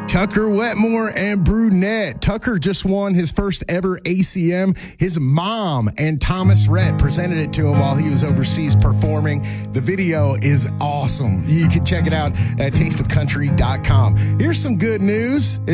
Tucker Wetmore and Brunette. Tucker just won his first ever ACM. His mom and Thomas Rhett presented it to him while he was overseas performing. The video is awesome. You can check it out at tasteofcountry.com. Here's some good news.